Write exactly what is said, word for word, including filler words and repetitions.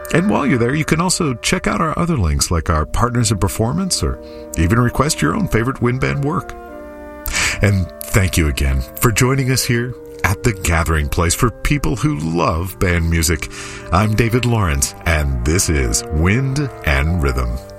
And while you're there, you can also check out our other links like our Partners in Performance or even request your own favorite wind band work. And thank you again for joining us here at the gathering place for people who love band music. I'm David Lawrence, and this is Wind and Rhythm.